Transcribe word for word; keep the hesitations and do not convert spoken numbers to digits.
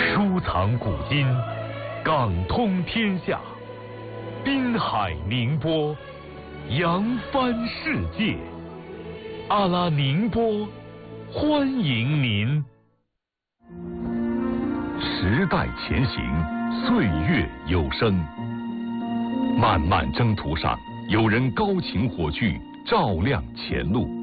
书藏古今，港通天下，滨海宁波，扬帆世界。阿拉宁波，欢迎您。时代前行，岁月有声。漫漫征途上，有人高擎火炬，照亮前路。